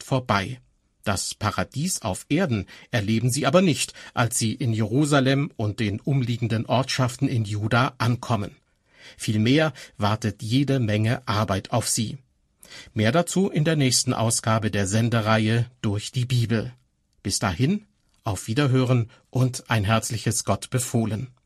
vorbei. Das Paradies auf Erden erleben sie aber nicht, als sie in Jerusalem und den umliegenden Ortschaften in Juda ankommen. Vielmehr wartet jede Menge Arbeit auf sie. Mehr dazu in der nächsten Ausgabe der Sendereihe Durch die Bibel. Bis dahin, auf Wiederhören und ein herzliches Gott befohlen.